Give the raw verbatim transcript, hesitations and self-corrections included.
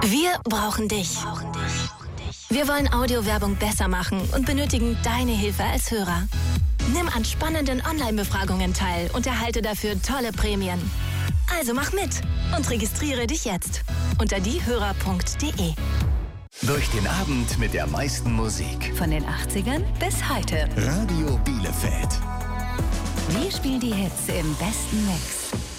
Wir brauchen dich. Wir wollen Audiowerbung besser machen und benötigen deine Hilfe als Hörer. Nimm an spannenden Online-Befragungen teil und erhalte dafür tolle Prämien. Also mach mit und registriere dich jetzt unter diehörer punkt de. Durch den Abend mit der meisten Musik. Von den achtzigern bis heute. Radio Bielefeld. Wir spielen die Hits im besten Mix.